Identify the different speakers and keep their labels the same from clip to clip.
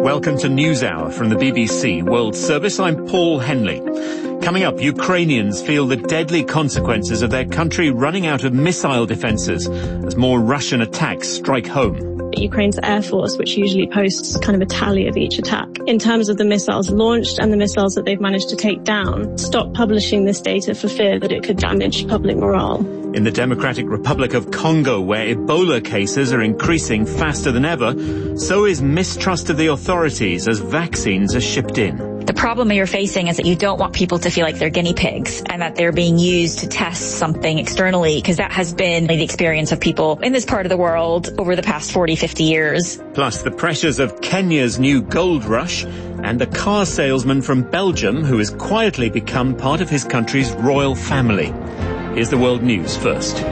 Speaker 1: Welcome to NewsHour from the BBC World Service. I'm Paul Henley. Coming up, Ukrainians feel the deadly consequences of their country running out of missile defences as more Russian attacks strike home.
Speaker 2: Ukraine's Air Force, which usually posts kind of a tally of each attack, in terms of the missiles launched and the missiles that they've managed to take down, stopped publishing this data for fear that it could damage public morale.
Speaker 1: In the Democratic Republic of Congo, where Ebola cases are increasing faster than ever, so is mistrust of the authorities as vaccines are shipped in.
Speaker 3: The problem you're facing is that you don't want people to feel like they're guinea pigs and that they're being used to test something externally, because that has been the experience of people in this part of the world over the past 40, 50 years.
Speaker 1: Plus the pressures of Kenya's new gold rush and a car salesman from Belgium who has quietly become part of his country's royal family. Here's the world news first.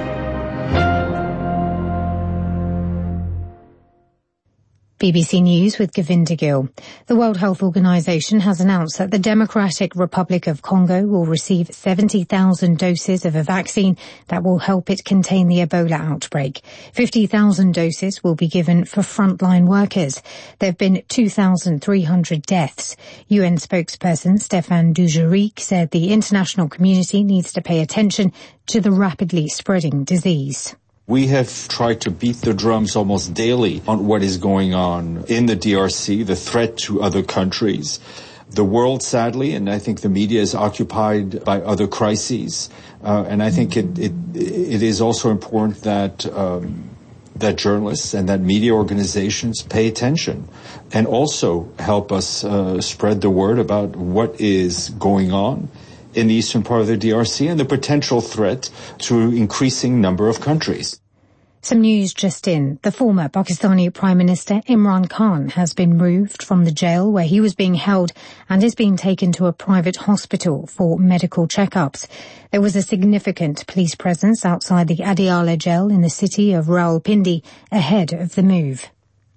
Speaker 4: BBC News with Govinda Gill. The World Health Organization has announced that the Democratic Republic of Congo will receive 70,000 doses of a vaccine that will help it contain the Ebola outbreak. 50,000 doses will be given for frontline workers. There have been 2,300 deaths. UN spokesperson Stéphane Dujarric said the international community needs to pay attention to the rapidly spreading disease.
Speaker 5: We have tried to beat the drums almost daily on what is going on in the DRC, the threat to other countries. The world, sadly, and I think the media is occupied by other crises. And I think it is also important that that journalists and that media organizations pay attention and also help us spread the word about what is going on in the eastern part of the DRC and the potential threat to increasing number of countries.
Speaker 4: Some news just in. The former Pakistani Prime Minister Imran Khan has been moved from the jail where he was being held and is being taken to a private hospital for medical checkups. There was a significant police presence outside the Adiala jail in the city of Rawalpindi ahead of the move.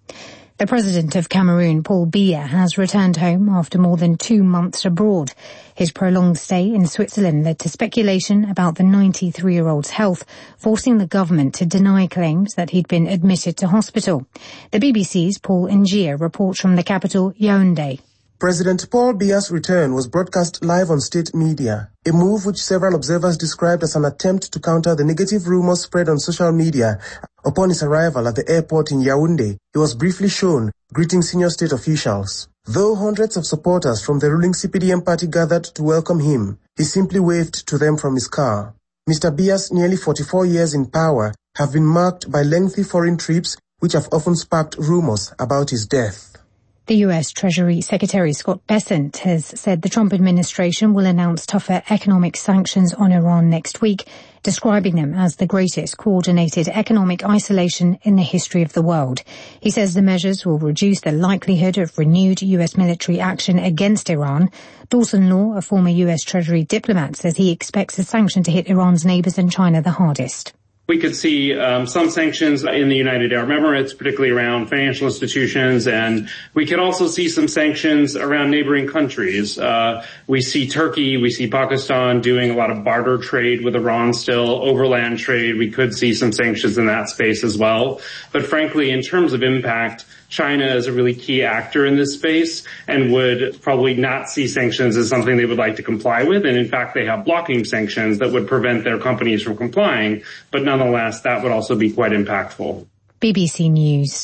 Speaker 4: The President of Cameroon, Paul Biya, has returned home after more than 2 months abroad. His prolonged stay in Switzerland led to speculation about the 93-year-old's health, forcing the government to deny claims that he'd been admitted to hospital. The BBC's Paul Ngia reports from the capital, Yaoundé.
Speaker 6: President Paul Biya's return was broadcast live on state media, a move which several observers described as an attempt to counter the negative rumors spread on social media. Upon his arrival at the airport in Yaoundé, he was briefly shown greeting senior state officials. Though hundreds of supporters from the ruling CPDM party gathered to welcome him, he simply waved to them from his car. Mr. Biya's nearly 44 years in power have been marked by lengthy foreign trips which have often sparked rumors about his death.
Speaker 4: The U.S. Treasury Secretary Scott Bessent has said the Trump administration will announce tougher economic sanctions on Iran next week, describing them as the greatest coordinated economic isolation in the history of the world. He says the measures will reduce the likelihood of renewed U.S. military action against Iran. Dawson Law, a former U.S. Treasury diplomat, says he expects the sanction to hit Iran's neighbours and China the hardest.
Speaker 7: We could see some sanctions in the United Arab Emirates, particularly around financial institutions, and we could also see some sanctions around neighboring countries. We see Turkey, we see Pakistan doing a lot of barter trade with Iran still, overland trade. We could see some sanctions in that space as well. But frankly, in terms of impact, China is a really key actor in this space and would probably not see sanctions as something they would like to comply with. And in fact, they have blocking sanctions that would prevent their companies from complying. But nonetheless, that would also be quite impactful.
Speaker 4: BBC News.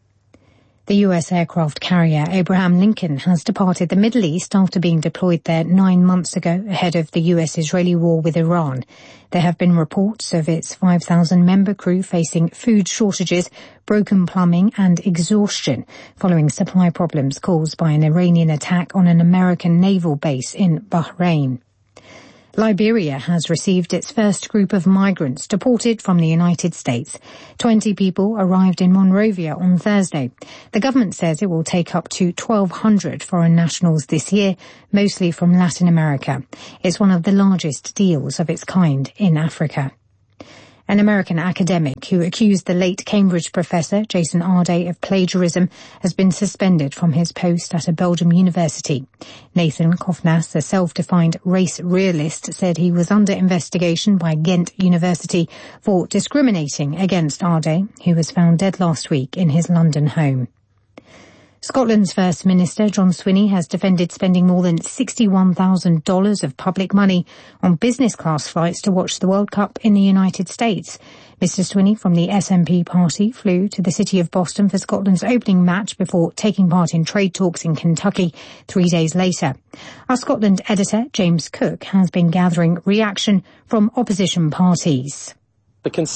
Speaker 4: The U.S. aircraft carrier Abraham Lincoln has departed the Middle East after being deployed there 9 months ago ahead of the U.S.-Israeli war with Iran. There have been reports of its 5,000-member crew facing food shortages, broken plumbing and exhaustion following supply problems caused by an Iranian attack on an American naval base in Bahrain. Liberia has received its first group of migrants deported from the United States. 20 people arrived in Monrovia on Thursday. The government says it will take up to 1,200 foreign nationals this year, mostly from Latin America. It's one of the largest deals of its kind in Africa. An American academic who accused the late Cambridge professor Jason Arday of plagiarism has been suspended from his post at a Belgium university. Nathan Kofnas, a self-defined race realist, said he was under investigation by Ghent University for discriminating against Arday, who was found dead last week in his London home. Scotland's First Minister, John Swinney, has defended spending more than $61,000 of public money on business class flights to watch the World Cup in the United States. Mr Swinney from the SNP party flew to the city of Boston for Scotland's opening match before taking part in trade talks in Kentucky 3 days later. Our Scotland editor, James Cook, has been gathering reaction from opposition parties.